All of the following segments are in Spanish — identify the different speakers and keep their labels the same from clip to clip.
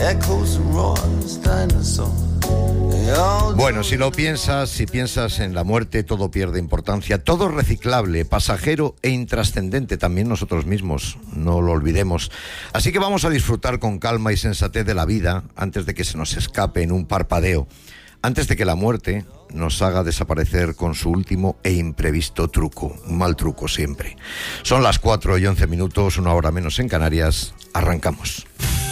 Speaker 1: Bueno, si piensas en la muerte, todo pierde importancia, todo es reciclable, pasajero e intrascendente, también nosotros mismos, no lo olvidemos. Así que vamos a disfrutar con calma y sensatez de la vida antes de que se nos escape en un parpadeo, antes de que la muerte nos haga desaparecer con su último e imprevisto truco, un mal truco siempre. Son las 4:11, 1 hora menos en Canarias, arrancamos.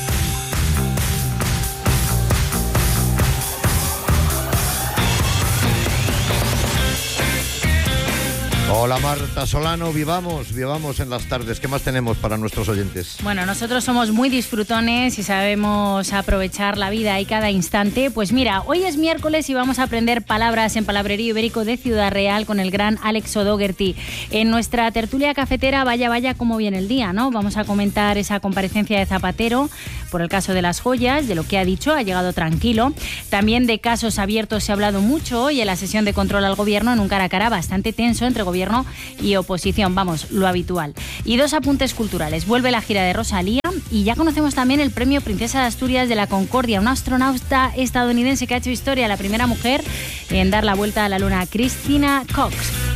Speaker 1: Hola Marta Solano, vivamos en las tardes. ¿Qué más tenemos para nuestros oyentes?
Speaker 2: Bueno, nosotros somos muy disfrutones y sabemos aprovechar la vida y cada instante. Pues mira, hoy es miércoles y vamos a aprender palabras en Palabrerío Ibérico de Ciudad Real con el gran Alex O'Doherty. En nuestra tertulia cafetera, vaya cómo viene el día, ¿no? Vamos a comentar esa comparecencia de Zapatero por el caso de las joyas, de lo que ha dicho, ha llegado tranquilo. También de casos abiertos se ha hablado mucho hoy en la sesión de control al gobierno, en un cara a cara bastante tenso entre gobierno y oposición, vamos, lo habitual. Y 2 apuntes culturales. Vuelve la gira de Rosalía y ya conocemos también el premio Princesa de Asturias de la Concordia, una astronauta estadounidense que ha hecho historia, la primera mujer en dar la vuelta a la luna, Christina Cox.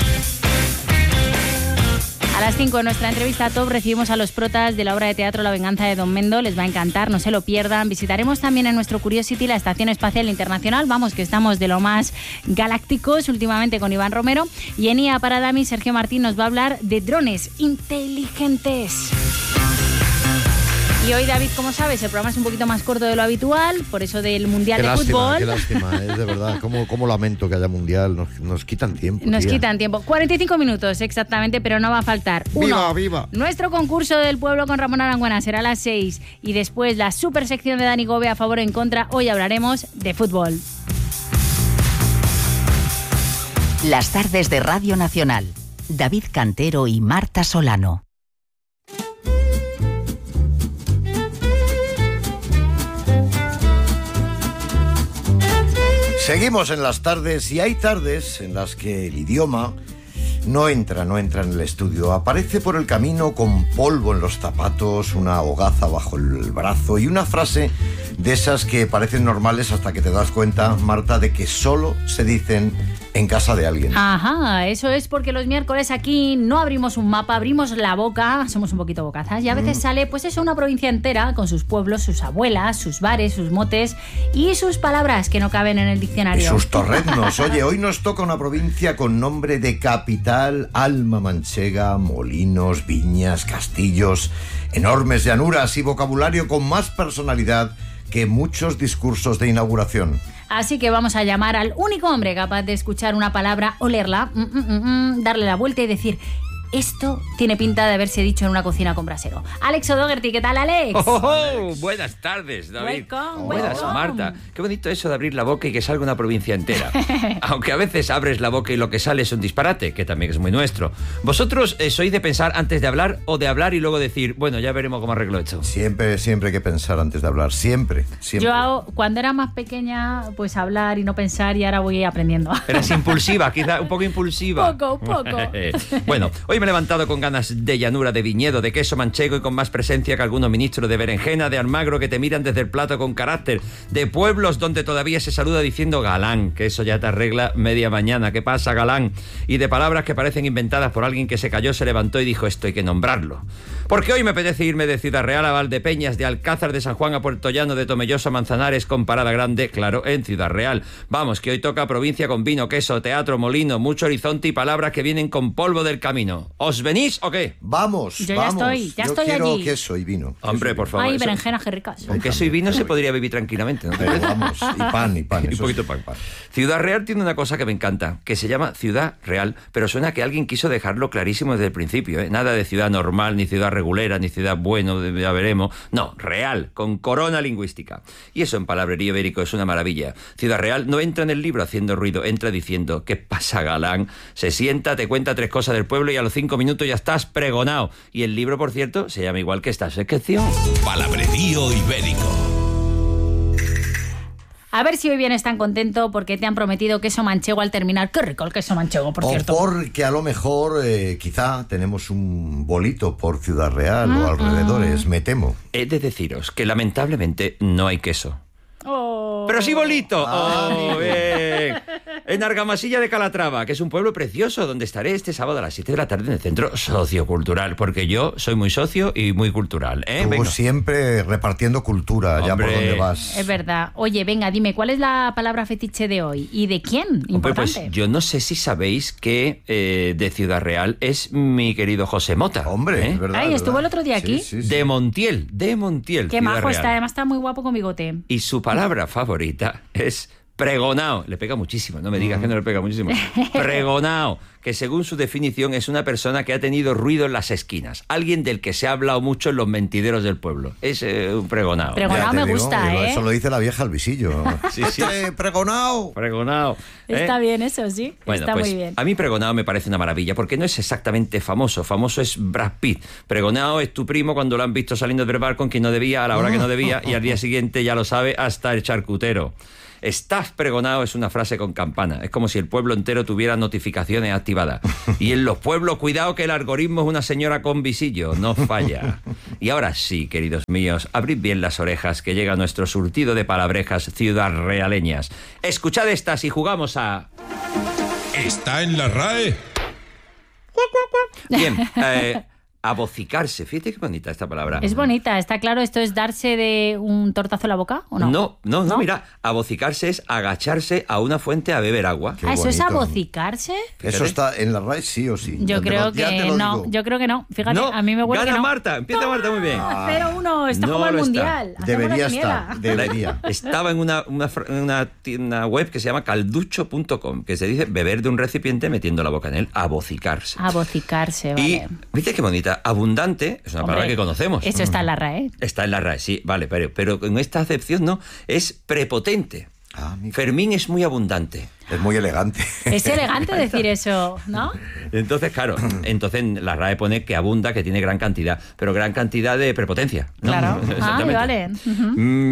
Speaker 2: A las 5 en nuestra entrevista top recibimos a los protas de la obra de teatro La venganza de Don Mendo. Les va a encantar, no se lo pierdan. Visitaremos también en nuestro Curiosity la Estación Espacial Internacional. Vamos, que estamos de lo más galácticos últimamente con Iván Romero. Y en IA para Dami, Sergio Martín nos va a hablar de drones inteligentes. Y hoy, David, como sabes, el programa es un poquito más corto de lo habitual, por eso del Mundial de Fútbol.
Speaker 1: Qué lástima, es de verdad. ¿Cómo lamento que haya Mundial? Nos quitan tiempo.
Speaker 2: Nos quitan tiempo. 45 minutos exactamente, pero no va a faltar.
Speaker 1: ¡Viva!
Speaker 2: Nuestro concurso del pueblo con Ramón Arangüena será a las 6. Y después la super sección de Dani Gobe a favor o en contra. Hoy hablaremos de fútbol.
Speaker 3: Las tardes de Radio Nacional. David Cantero y Marta Solano.
Speaker 1: Seguimos en las tardes y hay tardes en las que el idioma no entra en el estudio. Aparece por el camino con polvo en los zapatos, una hogaza bajo el brazo y una frase de esas que parecen normales hasta que te das cuenta, Marta, de que solo se dicen en casa de alguien.
Speaker 2: Ajá, eso es porque los miércoles aquí no abrimos un mapa, abrimos la boca, somos un poquito bocazas y a veces sale pues eso, una provincia entera con sus pueblos, sus abuelas, sus bares, sus motes y sus palabras que no caben en el diccionario.
Speaker 1: Y sus torreznos. Oye, hoy nos toca una provincia con nombre de capital, alma manchega, molinos, viñas, castillos, enormes llanuras y vocabulario con más personalidad que muchos discursos de inauguración.
Speaker 2: Así que vamos a llamar al único hombre capaz de escuchar una palabra, olerla, darle la vuelta y decir: esto tiene pinta de haberse dicho en una cocina con brasero. Alex O'Doherty, ¿qué tal, Alex?
Speaker 4: Buenas tardes, David.
Speaker 2: Buenas,
Speaker 4: Marta. Qué bonito eso de abrir la boca y que salga una provincia entera. Aunque a veces abres la boca y lo que sale es un disparate, que también es muy nuestro. ¿Vosotros sois de pensar antes de hablar o de hablar y luego decir, bueno, ya veremos cómo arreglo esto?
Speaker 1: Siempre hay que pensar antes de hablar, siempre.
Speaker 2: Yo cuando era más pequeña, pues hablar y no pensar, y ahora voy aprendiendo.
Speaker 4: Eres impulsiva, quizá un poco impulsiva.
Speaker 2: Un poco.
Speaker 4: Bueno, hoy me he levantado con ganas de llanura, de viñedo, de queso manchego y con más presencia que algunos ministros, de berenjena, de almagro que te miran desde el plato con carácter, de pueblos donde todavía se saluda diciendo galán, que eso ya te arregla media mañana. ¿Qué pasa, galán? Y de palabras que parecen inventadas por alguien que se cayó, se levantó y dijo, esto hay que nombrarlo. Porque hoy me apetece irme de Ciudad Real a Valdepeñas, de Alcázar de San Juan a Puerto Llano, de Tomelloso a Manzanares, con parada grande, claro, en Ciudad Real. Vamos, que hoy toca provincia con vino, queso, teatro, molino, mucho horizonte y palabras que vienen con polvo del camino. ¿Os venís o qué?
Speaker 1: Vamos.
Speaker 2: Yo ya estoy
Speaker 1: quiero
Speaker 2: allí.
Speaker 1: Queso y vino.
Speaker 4: Hombre, por favor.
Speaker 2: Ay, berenjenas, qué ricas.
Speaker 4: Con queso y vino se podría vivir tranquilamente, ¿no?
Speaker 1: Pero vamos, y pan.
Speaker 4: Y un poquito de pan. Ciudad Real tiene una cosa que me encanta, que se llama Ciudad Real, pero suena que alguien quiso dejarlo clarísimo desde el principio, ¿eh? Nada de ciudad normal, ni ciudad regulera, ni ciudad bueno, ya veremos. No, real, con corona lingüística. Y eso en Palabrerío Ibérico es una maravilla. Ciudad Real no entra en el libro haciendo ruido, entra diciendo, ¿qué pasa, galán? Se sienta, te cuenta 3 cosas del pueblo y a los 5 minutos ya estás pregonado. Y el libro, por cierto, se llama igual que esta sección.
Speaker 5: Palabrerío Ibérico.
Speaker 2: A ver si hoy vienes tan contento porque te han prometido queso manchego al terminar. Qué rico el queso manchego, por cierto.
Speaker 1: O porque a lo mejor quizá tenemos un bolito por Ciudad Real o alrededores, me temo.
Speaker 4: He de deciros que lamentablemente no hay queso. Pero sí bolito. Oh, bien. En Argamasilla de Calatrava, que es un pueblo precioso donde estaré este sábado a las 7 de la tarde en el centro sociocultural, porque yo soy muy socio y muy cultural.
Speaker 1: Tú
Speaker 4: Venga.
Speaker 1: siempre repartiendo cultura, ya por donde vas.
Speaker 2: Es verdad. Oye, venga, dime, ¿cuál es la palabra fetiche de hoy? ¿Y de quién? Importante.
Speaker 4: Pues yo no sé si sabéis que de Ciudad Real es mi querido José Mota.
Speaker 1: Hombre, es verdad.
Speaker 2: Ay,
Speaker 1: es
Speaker 2: estuvo
Speaker 1: verdad.
Speaker 2: el otro día aquí.
Speaker 1: Sí, sí, sí.
Speaker 4: De Montiel.
Speaker 2: Qué
Speaker 4: Ciudad
Speaker 2: majo
Speaker 4: Real.
Speaker 2: está, además está muy guapo con bigote.
Speaker 4: Y su palabra favorita es pregonao. Le pega muchísimo, no me digas que no le pega muchísimo. Pregonao, que según su definición es una persona que ha tenido ruido en las esquinas. Alguien del que se ha hablado mucho en los mentideros del pueblo. Es un pregonao.
Speaker 2: Pregonao
Speaker 1: Ya te
Speaker 2: me
Speaker 1: digo,
Speaker 2: gusta, ¿eh?
Speaker 1: Eso lo dice la vieja al visillo.
Speaker 4: Sí, sí.
Speaker 1: Pregonao.
Speaker 4: Pregonao.
Speaker 2: Está bien eso, sí.
Speaker 4: Bueno,
Speaker 2: está
Speaker 4: pues
Speaker 2: muy bien.
Speaker 4: a mí pregonao me parece una maravilla, porque no es exactamente famoso. Famoso es Brad Pitt. Pregonao es tu primo cuando lo han visto saliendo del bar con quien no debía, a la hora que no debía, y al día siguiente ya lo sabe hasta el charcutero. Estás pregonado es una frase con campana. Es como si el pueblo entero tuviera notificaciones activadas. Y en los pueblos, cuidado que el algoritmo es una señora con visillo, no falla. Y ahora sí, queridos míos, abrid bien las orejas que llega nuestro surtido de palabrejas ciudadrealeñas. Escuchad estas y jugamos a...
Speaker 5: ¿Está en la RAE?
Speaker 4: Bien, abocicarse. Fíjate qué bonita esta palabra.
Speaker 2: Es bonita, está claro, ¿esto es darse de un tortazo en la boca o no?
Speaker 4: No, mira, abocicarse es agacharse a una fuente a beber agua.
Speaker 1: Qué
Speaker 2: ¿Eso es
Speaker 1: bonito.
Speaker 2: abocicarse?
Speaker 1: Eso está en la RAE sí o sí.
Speaker 2: Yo creo
Speaker 1: Ya te
Speaker 2: que
Speaker 1: lo
Speaker 2: no,
Speaker 1: digo.
Speaker 2: yo creo que no. Fíjate,
Speaker 4: No,
Speaker 2: a mí me huele
Speaker 4: gana
Speaker 2: que no.
Speaker 4: Marta, empieza Marta muy bien.
Speaker 2: 0-1, esto es
Speaker 4: No
Speaker 2: como el
Speaker 4: lo está.
Speaker 2: mundial. Hacemos
Speaker 1: Debería
Speaker 2: la quiniela.
Speaker 1: estar, debería.
Speaker 4: Estaba en una web que se llama calducho.com, que se dice beber de un recipiente metiendo la boca en él, abocicarse.
Speaker 2: Abocicarse,
Speaker 4: Y,
Speaker 2: vale.
Speaker 4: ¿viste qué bonita? Abundante, es una palabra
Speaker 2: Hombre,
Speaker 4: que conocemos.
Speaker 2: Eso está en la RAE.
Speaker 4: Está en la RAE, sí, vale, pero en esta acepción no, es prepotente.
Speaker 1: Ah, mira.
Speaker 4: Fermín es muy abundante.
Speaker 1: Es muy elegante.
Speaker 2: Es elegante decir eso, ¿no?
Speaker 4: Entonces, claro, la RAE pone que abunda, que tiene gran cantidad, pero gran cantidad de prepotencia, ¿no?
Speaker 2: Claro.
Speaker 4: Exactamente.
Speaker 2: Vale. Ujú.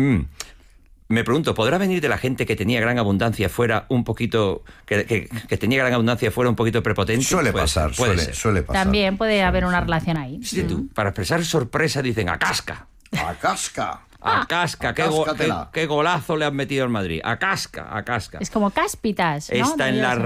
Speaker 4: Me pregunto, ¿podrá venir de la gente que tenía gran abundancia fuera un poquito que tenía gran abundancia fuera un poquito prepotente?
Speaker 1: Suele
Speaker 4: Puede
Speaker 1: pasar,
Speaker 4: ser, puede ser.
Speaker 1: suele pasar.
Speaker 2: También puede haber una relación ahí.
Speaker 4: Sí, tú, para expresar sorpresa dicen a casca.
Speaker 1: A casca.
Speaker 4: A casca,
Speaker 1: Acáscatela.
Speaker 4: qué golazo le han metido al Madrid. A casca, a casca.
Speaker 2: Es como cáspitas, ¿no?
Speaker 4: Está en la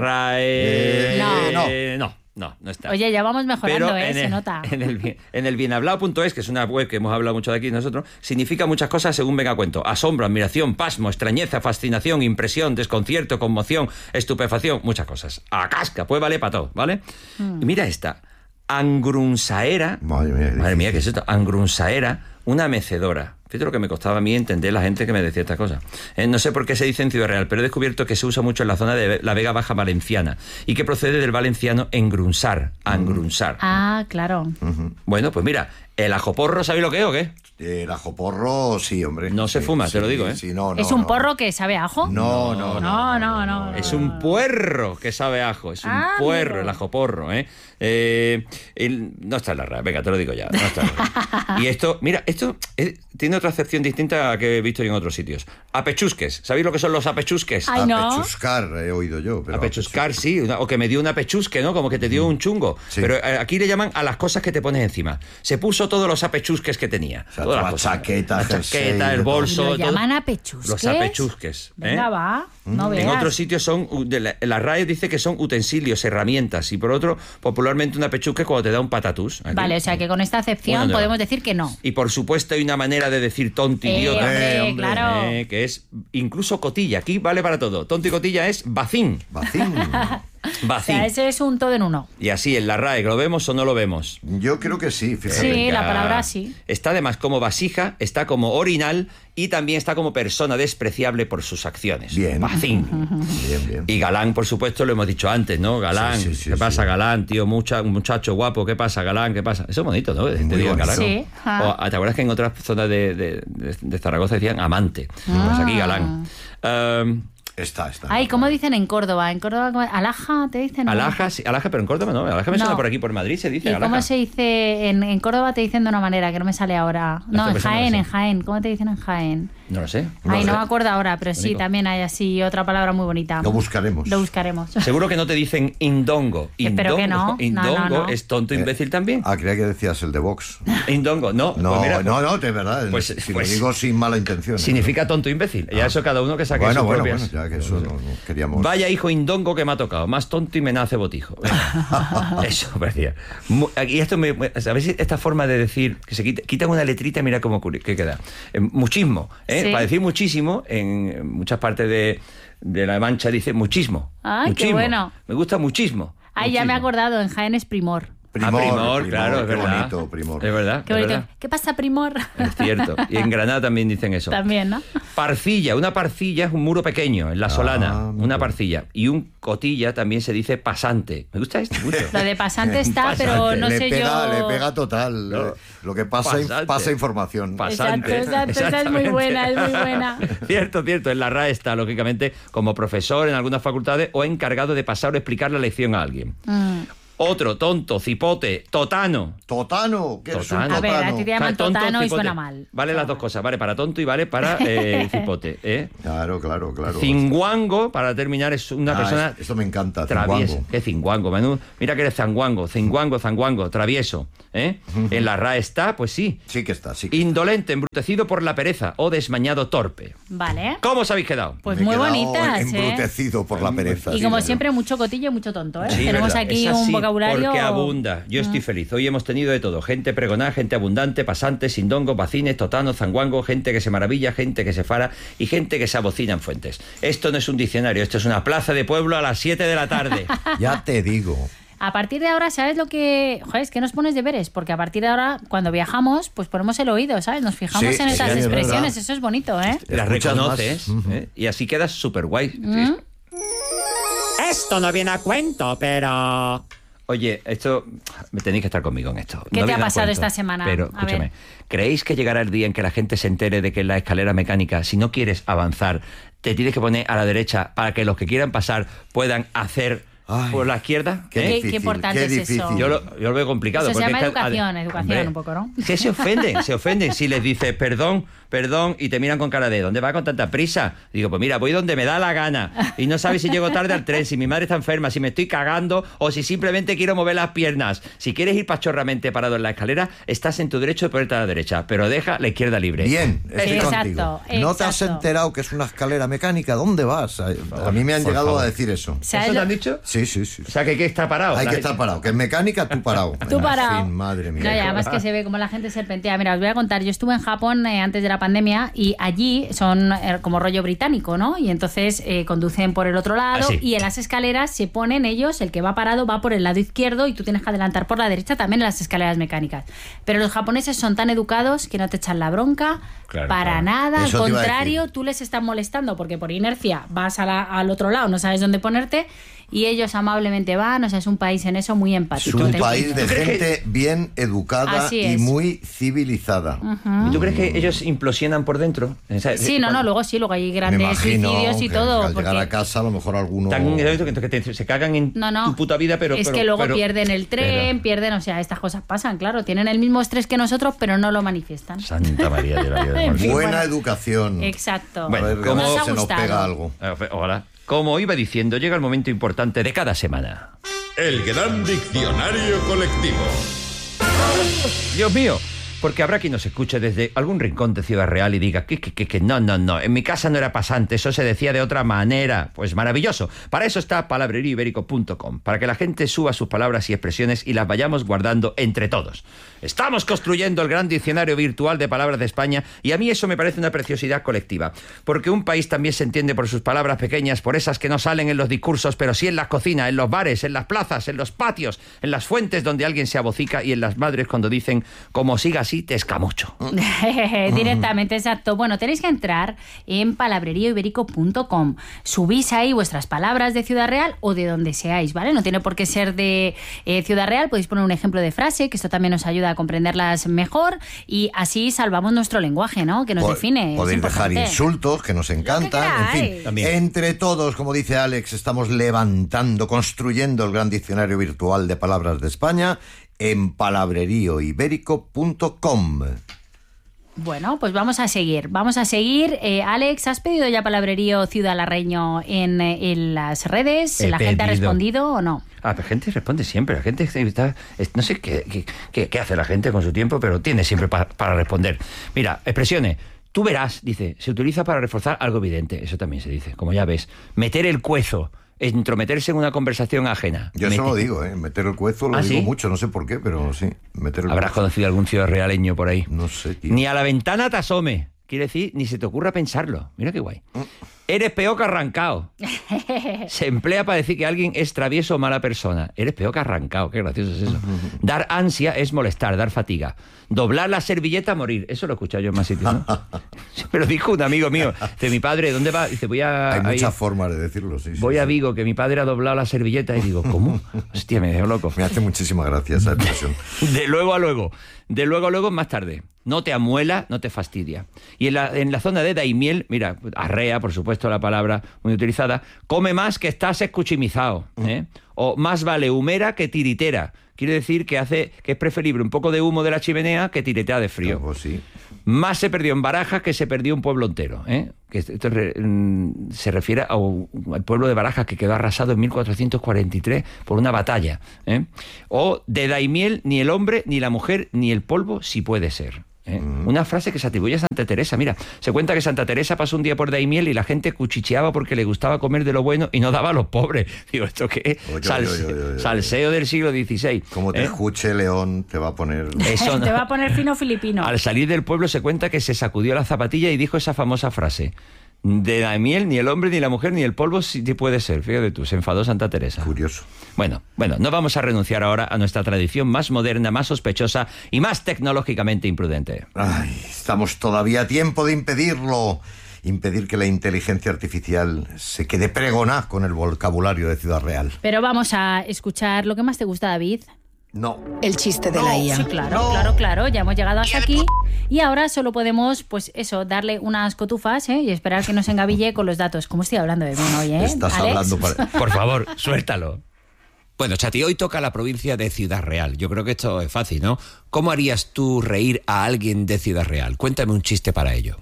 Speaker 2: Debería ser.
Speaker 4: RAE.
Speaker 1: No.
Speaker 4: No está.
Speaker 2: Oye, ya vamos mejorando,
Speaker 4: Pero
Speaker 2: se nota.
Speaker 4: en el bienhablado.es, que es una web que hemos hablado mucho de aquí nosotros, significa muchas cosas según venga a cuento. Asombro, admiración, pasmo, extrañeza, fascinación, impresión, desconcierto, conmoción, estupefacción, muchas cosas. A casca, pues vale para todo, ¿vale? Y mira esta. Angrunsaera. Madre mía, ¿qué es esto? Angrunsaera, una mecedora. Fíjate lo que me costaba a mí entender la gente que me decía estas cosas. No sé por qué se dice en Ciudad Real, pero he descubierto que se usa mucho en la zona de la Vega Baja Valenciana y que procede del valenciano engrunsar, angrunsar.
Speaker 2: Ah, claro.
Speaker 4: Bueno, pues mira, el ajoporro, ¿sabéis lo que es o qué?
Speaker 1: El ajoporro, sí, hombre.
Speaker 4: No se
Speaker 1: Sí,
Speaker 4: fuma,
Speaker 1: sí,
Speaker 4: te lo digo, ¿eh?
Speaker 1: Sí, no,
Speaker 2: ¿Es un
Speaker 1: no.
Speaker 2: porro que sabe a ajo?
Speaker 1: No.
Speaker 4: Es un puerro que sabe a ajo, es un puerro,
Speaker 2: amigo.
Speaker 4: el ajoporro, ¿eh? No está en la RAE, venga, te lo digo ya, no está en la RAE. Y esto, mira, tiene otra acepción distinta a que he visto yo en otros sitios. Apechusques, ¿sabéis lo que son los apechusques?
Speaker 2: Ay, no.
Speaker 1: Apechuscar, he oído yo. Pero
Speaker 4: Apechuscar, sí, o que me dio una pechusque, ¿no? Como que te dio un chungo.
Speaker 1: Sí.
Speaker 4: Pero aquí le llaman a las cosas que te pones encima. Se puso todos los apechusques que tenía.
Speaker 1: O sea,
Speaker 4: Todas
Speaker 1: la
Speaker 4: las cosas.
Speaker 1: chaqueta,
Speaker 4: La
Speaker 1: jersey,
Speaker 4: chaqueta, el
Speaker 1: de todo.
Speaker 4: bolso.
Speaker 2: ¿Lo
Speaker 4: todo.
Speaker 2: llaman apechusques?
Speaker 4: Los apechusques.
Speaker 2: Venga, va. No veas.
Speaker 4: En otros sitios la RAE dice que son utensilios, herramientas, y por otro, popularmente una pechusque cuando te da un patatús. Aquí.
Speaker 2: Vale, o sea que con esta acepción
Speaker 4: Bueno,
Speaker 2: podemos decir que no.
Speaker 4: Y por supuesto hay una manera de decir tonto, idiota.
Speaker 2: Hombre, claro.
Speaker 4: Que es incluso cotilla. Aquí vale para todo. Tonto y cotilla es bacín.
Speaker 1: Bacín.
Speaker 2: O
Speaker 4: Bacín.
Speaker 2: sea, ese es un todo en uno.
Speaker 4: Y así en la RAE, ¿lo vemos o no lo vemos?
Speaker 1: Yo creo que sí, fíjate.
Speaker 2: Sí,
Speaker 4: Venga.
Speaker 2: la palabra sí.
Speaker 4: Está además como vasija, está como orinal y también está como persona despreciable por sus acciones.
Speaker 1: Bien.
Speaker 4: Bacín.
Speaker 1: Bien.
Speaker 4: Y galán, por supuesto, lo hemos dicho antes, ¿no? Galán,
Speaker 1: Sí,
Speaker 4: ¿qué pasa,
Speaker 1: sí.
Speaker 4: galán, tío? Un muchacho guapo, ¿qué pasa, galán? ¿Qué pasa? Eso es bonito, ¿no? Te
Speaker 1: Muy
Speaker 4: digo
Speaker 1: bonito.
Speaker 4: galán.
Speaker 2: Sí.
Speaker 4: O, ¿te acuerdas que en otras zonas de Zaragoza decían amante? Pues aquí galán.
Speaker 1: Está.
Speaker 2: Ay, ¿cómo dicen en Córdoba? En Córdoba, Alaja, ¿te dicen?
Speaker 4: Alaja, sí, Alaja, pero en Córdoba no. Alaja me suena por aquí, por Madrid se dice
Speaker 2: ¿Y
Speaker 4: Alaja.
Speaker 2: cómo se dice? En Córdoba te dicen de una manera que no me sale ahora. No, en Jaén. ¿Cómo te dicen en Jaén?
Speaker 4: No lo sé.
Speaker 2: No me acuerdo ahora, pero sí, también hay así otra palabra muy bonita.
Speaker 1: Lo buscaremos.
Speaker 4: Seguro que no te dicen indongo.
Speaker 2: Espero que no.
Speaker 4: Indongo
Speaker 2: No.
Speaker 4: es tonto imbécil también.
Speaker 1: Creía que decías el de Vox.
Speaker 4: Indongo, no.
Speaker 1: No,
Speaker 4: pues mira,
Speaker 1: no, de verdad. Si lo digo sin mala intención.
Speaker 4: Significa tonto imbécil. Ya eso cada uno que saque sus propias.
Speaker 1: Bueno, ya que eso no queríamos.
Speaker 4: Vaya hijo indongo que me ha tocado. Más tonto y me nace botijo. Eso parecía. Y esto ¿sabéis esta forma de decir que se quitan una letrita y mira cómo que queda? Muchismo, ¿eh?
Speaker 2: Sí.
Speaker 4: Para decir muchísimo, en muchas partes de La Mancha dice muchismo.
Speaker 2: Ay,
Speaker 4: muchismo.
Speaker 2: qué bueno.
Speaker 4: Me gusta muchismo.
Speaker 2: Ay, ya me he acordado, en Jaén es primor.
Speaker 4: Primor, claro, es
Speaker 1: qué
Speaker 4: verdad.
Speaker 1: bonito, primor.
Speaker 4: Es verdad.
Speaker 2: Qué bonito. ¿Qué pasa, primor?
Speaker 4: Es cierto. Y en Granada también dicen eso.
Speaker 2: También, ¿no?
Speaker 4: Parcilla. Una parcilla es un muro pequeño, en la solana. Una parcilla. Y un cotilla también se dice pasante. Me gusta esto mucho.
Speaker 2: Lo de pasante está, pero no sé yo...
Speaker 1: Le pega total.
Speaker 4: No.
Speaker 1: Lo que pasa información.
Speaker 4: Pasante.
Speaker 2: Exacto, esa es muy buena,
Speaker 4: Cierto. En la RAE está, lógicamente, como profesor en algunas facultades o encargado de pasar o explicar la lección a alguien. Otro, tonto, cipote, totano.
Speaker 1: ¿Totano? ¿Qué es un
Speaker 4: Totano.
Speaker 2: A ver, a ti te llaman
Speaker 4: Tonto,
Speaker 2: totano y
Speaker 4: cipote.
Speaker 2: suena mal.
Speaker 4: Vale las dos cosas, vale para tonto y vale para cipote. ¿Eh?
Speaker 1: Claro.
Speaker 4: Cinguango, para terminar, es una persona...
Speaker 1: Esto me encanta,
Speaker 4: travieso.
Speaker 1: cinguango.
Speaker 4: ¿Qué cinguango, Manu? Mira que eres zanguango, travieso. ¿Eh? En la RAE está, pues sí.
Speaker 1: Sí que está.
Speaker 4: Indolente, embrutecido por la pereza o desmañado torpe.
Speaker 2: Vale.
Speaker 4: ¿Cómo os habéis quedado?
Speaker 2: Pues
Speaker 1: Me he
Speaker 2: muy
Speaker 1: quedado
Speaker 2: bonitas,
Speaker 1: embrutecido por la pereza.
Speaker 2: Y como siempre, mucho cotillo y mucho tonto, ¿eh?
Speaker 4: Sí,
Speaker 2: Tenemos
Speaker 4: verdad.
Speaker 2: aquí
Speaker 4: Es así,
Speaker 2: un vocabulario...
Speaker 4: porque abunda. Yo estoy feliz. Hoy hemos tenido de todo. Gente pregonada, gente abundante, pasantes, sindongos, vacines, totanos, zanguangos, gente que se maravilla, gente que se fara y gente que se abocina en fuentes. Esto no es un diccionario, esto es una plaza de pueblo a las 7 de la tarde.
Speaker 1: Ya te digo.
Speaker 2: A partir de ahora, ¿sabes lo que...? Joder, es que nos pones deberes, porque a partir de ahora, cuando viajamos, pues ponemos el oído, ¿sabes? Nos fijamos en estas expresiones, eso es bonito, ¿eh?
Speaker 4: Las reconoces, ¿eh? Y así quedas súper guay.
Speaker 6: Esto no viene a cuento, pero...
Speaker 4: Oye, esto... Tenéis que estar conmigo en esto.
Speaker 2: ¿Qué
Speaker 4: No
Speaker 2: te ha
Speaker 4: viene a
Speaker 2: pasado
Speaker 4: cuento,
Speaker 2: esta semana?
Speaker 4: Pero,
Speaker 2: A
Speaker 4: escúchame,
Speaker 2: ver.
Speaker 4: ¿creéis que llegará el día en que la gente se entere de que en la escalera mecánica, si no quieres avanzar, te tienes que poner a la derecha para que los que quieran pasar puedan hacer por la izquierda?
Speaker 2: Qué importante es eso.
Speaker 4: Yo lo veo complicado.
Speaker 2: Eso se
Speaker 4: porque
Speaker 2: llama
Speaker 4: es que,
Speaker 2: educación
Speaker 4: hombre,
Speaker 2: un poco, ¿no?
Speaker 4: Que se ofenden si les dices perdón, y te miran con cara de ¿dónde vas con tanta prisa? Digo, pues mira, voy donde me da la gana y no sabes si llego tarde al tren, si mi madre está enferma, si me estoy cagando o si simplemente quiero mover las piernas. Si quieres ir pachorramente parado en la escalera, estás en tu derecho de ponerte a la derecha, pero deja la izquierda libre.
Speaker 1: Bien, estoy
Speaker 2: Exacto,
Speaker 1: contigo. ¿No te has enterado que es una escalera mecánica? ¿Dónde vas? A mí me han
Speaker 4: Por
Speaker 1: llegado
Speaker 4: favor.
Speaker 1: a decir eso.
Speaker 4: ¿Eso te han dicho?
Speaker 1: Sí.
Speaker 4: O sea, que hay que estar parado.
Speaker 1: Hay que estar parado. Que en mecánica tú parado.
Speaker 2: Tú parado.
Speaker 1: En fin, madre mía.
Speaker 2: No, y además que se ve como la gente serpentea. Mira, os voy a contar. Yo estuve en Japón antes de la pandemia y allí son como rollo británico, ¿no? Y entonces conducen por el otro lado y en las escaleras se ponen ellos, el que va parado va por el lado izquierdo y tú tienes que adelantar por la derecha también en las escaleras mecánicas. Pero los japoneses son tan educados que no te echan la bronca para nada.
Speaker 1: Eso
Speaker 2: al
Speaker 1: te iba a
Speaker 2: contrario,
Speaker 1: decir.
Speaker 2: tú les estás molestando porque por inercia vas al otro lado, no sabes dónde ponerte y ellos amablemente van. O sea, es un país en eso muy empático.
Speaker 1: Es un país de gente bien educada
Speaker 2: Así
Speaker 1: y
Speaker 2: es.
Speaker 1: muy civilizada.
Speaker 4: ¿Y tú crees que ellos implosionan por dentro? O sea,
Speaker 2: Sí, luego hay
Speaker 1: Me
Speaker 2: grandes
Speaker 1: imagino
Speaker 2: suicidios y
Speaker 1: que
Speaker 2: todo.
Speaker 1: al llegar
Speaker 2: porque-
Speaker 1: a casa a lo mejor alguno...
Speaker 4: se cagan en tu puta vida, pero...
Speaker 2: Es que luego
Speaker 4: pero-
Speaker 2: pierden el tren, o sea, estas cosas pasan, claro. Tienen el mismo estrés que nosotros, pero no lo manifiestan.
Speaker 4: Santa María de la vida.
Speaker 2: En fin,
Speaker 1: Buena
Speaker 2: bueno.
Speaker 1: educación.
Speaker 2: Exacto.
Speaker 4: Bueno,
Speaker 1: A ver,
Speaker 4: ¿cómo
Speaker 1: a ver si
Speaker 2: Nos ha
Speaker 1: se nos
Speaker 2: gustado.
Speaker 1: pega algo.
Speaker 4: Hola. Como iba diciendo, llega el momento importante de cada semana.
Speaker 5: El gran diccionario colectivo.
Speaker 4: Dios mío, porque habrá quien nos escuche desde algún rincón de Ciudad Real y diga que no, en mi casa no era pasante, eso se decía de otra manera. Pues maravilloso. Para eso está palabrerioibérico.com, para que la gente suba sus palabras y expresiones y las vayamos guardando entre todos. Estamos construyendo el gran diccionario virtual de palabras de España y a mí eso me parece una preciosidad colectiva, porque un país también se entiende por sus palabras pequeñas, por esas que no salen en los discursos, pero sí en las cocinas, en los bares, en las plazas, en los patios, en las fuentes donde alguien se abocica y en las madres cuando dicen como sigas así te escamucho.
Speaker 2: Directamente, exacto. Bueno, tenéis que entrar en palabreríoiberico.com. Subís ahí vuestras palabras de Ciudad Real o de donde seáis, ¿vale? No tiene por qué ser de Ciudad Real, podéis poner un ejemplo de frase, que esto también nos ayuda a comprenderlas mejor y así salvamos nuestro lenguaje, ¿no? Que nos define.
Speaker 1: Podéis dejar insultos, que nos encantan. En fin,
Speaker 4: también.
Speaker 1: Entre todos, como dice Alex, estamos levantando, construyendo el gran diccionario virtual de palabras de España en palabreríoiberico.com.
Speaker 2: Bueno, pues vamos a seguir. Alex, ¿has pedido ya palabrerío Ciudad Larreño en las redes? ¿La gente ha respondido o no?
Speaker 4: La gente responde siempre. La gente está... No sé qué hace la gente con su tiempo, pero tiene siempre para responder. Mira, expresiones. Tú verás, dice, se utiliza para reforzar algo evidente. Eso también se dice, como ya ves. Meter el cuezo. Entrometerse en una conversación ajena.
Speaker 1: Yo eso lo digo, meter el cuezo lo digo
Speaker 4: ¿sí?
Speaker 1: mucho, no sé por qué, pero sí, meter el
Speaker 4: ¿Habrás
Speaker 1: cuezo.
Speaker 4: conocido algún ciudad realeño por ahí?
Speaker 1: No sé, tío.
Speaker 4: Ni a la ventana te asome. Quiere decir, ni se te ocurra pensarlo. Mira qué guay. Eres peor que arrancado. Se emplea para decir que alguien es travieso o mala persona. Eres peor que arrancado. Qué gracioso es eso. Dar ansia es molestar, dar fatiga. Doblar la servilleta, morir. Eso lo he escuchado yo en más sitios, ¿no? Pero dijo un amigo mío, de mi padre, ¿dónde va? Dice, voy a...
Speaker 1: Hay muchas formas de decirlo, sí.
Speaker 4: Voy a Vigo, que mi padre ha doblado la servilleta. Y digo, ¿cómo? Hostia, me dejo loco.
Speaker 1: Me hace muchísima gracia esa expresión.
Speaker 4: De luego a luego. De luego a luego más tarde. No te amuela, no te fastidia. Y en la zona de Daimiel, mira, arrea, por supuesto, la palabra muy utilizada, come más que estás escuchimizado. O más vale humera que tiritera. Quiere decir que es preferible un poco de humo de la chimenea que tiretea de frío.
Speaker 1: Pues sí.
Speaker 4: Más se perdió en Barajas que se perdió un pueblo entero. Que esto se refiere al pueblo de Barajas que quedó arrasado en 1443 por una batalla. O de Daimiel ni el hombre, ni la mujer, ni el polvo si puede ser. Una frase que se atribuye a Santa Teresa. Mira, se cuenta que Santa Teresa pasó un día por Daimiel y la gente cuchicheaba porque le gustaba comer de lo bueno y no daba a los pobres. Digo, ¿esto qué es? Salseo del siglo XVI.
Speaker 1: Como te escuche León, te va a poner...
Speaker 2: Eso no. Te va a poner fino filipino.
Speaker 4: Al salir del pueblo se cuenta que se sacudió la zapatilla y dijo esa famosa frase. De Daimiel, ni el hombre, ni la mujer, ni el polvo si puede ser. Fíjate tú, se enfadó Santa Teresa.
Speaker 1: Curioso.
Speaker 4: Bueno, no vamos a renunciar ahora a nuestra tradición más moderna, más sospechosa y más tecnológicamente imprudente.
Speaker 1: Ay, estamos todavía a tiempo de impedirlo. Impedir que la inteligencia artificial se quede pregona con el vocabulario de Ciudad Real.
Speaker 2: Pero vamos a escuchar lo que más te gusta, David.
Speaker 1: No.
Speaker 7: El chiste de la IA.
Speaker 2: Sí, claro. Ya hemos llegado hasta aquí. Y ahora solo podemos, pues eso, darle unas cotufas y esperar que nos engaville con los datos. ¿Cómo estoy hablando de mí hoy,
Speaker 1: Estás
Speaker 2: Alex?
Speaker 1: hablando para...
Speaker 4: Por favor, suéltalo.
Speaker 8: Bueno, Chati, hoy toca la provincia de Ciudad Real. Yo creo que esto es fácil, ¿no? ¿Cómo harías tú reír a alguien de Ciudad Real? Cuéntame un chiste para ello.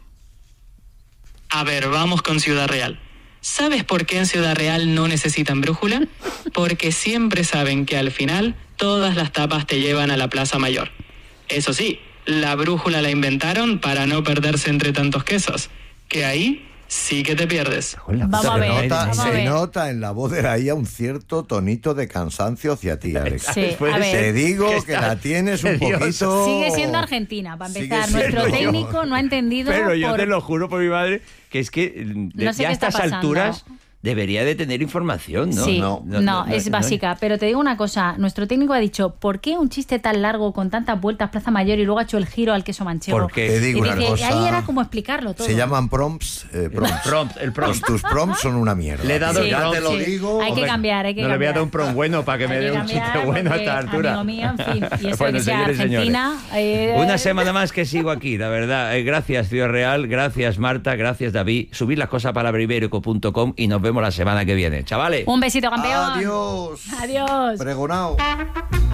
Speaker 9: A ver, vamos con Ciudad Real. ¿Sabes por qué en Ciudad Real no necesitan brújula? Porque siempre saben que al final todas las tapas te llevan a la Plaza Mayor. Eso sí, la brújula la inventaron para no perderse entre tantos quesos. Que ahí sí que te pierdes.
Speaker 2: Vamos a ver.
Speaker 1: Se nota en la voz de la IA un cierto tonito de cansancio hacia ti, Alex.
Speaker 2: Sí, a ver.
Speaker 1: Te digo que la tienes un poquito...
Speaker 2: Sigue siendo Argentina, para empezar.
Speaker 1: Sigue
Speaker 2: Nuestro
Speaker 1: siendo
Speaker 2: técnico no ha entendido...
Speaker 4: Pero yo te lo juro por mi madre que es que
Speaker 2: No sé
Speaker 4: ya a
Speaker 2: qué está
Speaker 4: estas
Speaker 2: pasando.
Speaker 4: alturas debería de tener información, ¿no?
Speaker 2: Sí,
Speaker 1: No,
Speaker 2: es básica. Pero te digo una cosa, nuestro técnico ha dicho, ¿por qué un chiste tan largo con tantas vueltas Plaza Mayor y luego ha hecho el giro al queso manchego?
Speaker 4: Porque
Speaker 1: Te digo
Speaker 2: Y
Speaker 1: una
Speaker 2: dice,
Speaker 1: cosa...
Speaker 2: ahí era como explicarlo todo.
Speaker 1: Se llaman prompts.
Speaker 4: el prompt.
Speaker 1: Tus prompts son una mierda.
Speaker 4: Le he dado
Speaker 2: Sí,
Speaker 1: ya te lo
Speaker 2: sí.
Speaker 1: digo.
Speaker 2: Hay que cambiar,
Speaker 4: No le voy a dar un prom bueno para que me dé un chiste bueno a esta altura.
Speaker 2: Amigo mío, en fin. Y eso
Speaker 4: Bueno,
Speaker 2: que sea
Speaker 4: señores y
Speaker 2: Argentina...
Speaker 4: Una semana más que sigo aquí, la verdad. Gracias, Ciudad Real. Gracias, Marta. Gracias, David. Subid las cosas a palabreiberico.com y nos vemos la semana que viene. Chavales.
Speaker 2: Un besito, campeón.
Speaker 1: Adiós.
Speaker 2: Adiós.
Speaker 1: Pregonao.